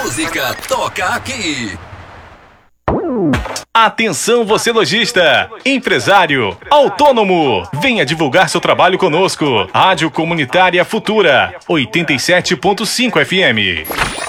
música toca aqui. Atenção você lojista, empresário, autônomo, venha divulgar seu trabalho conosco. Rádio Comunitária Futura, 87.5 FM.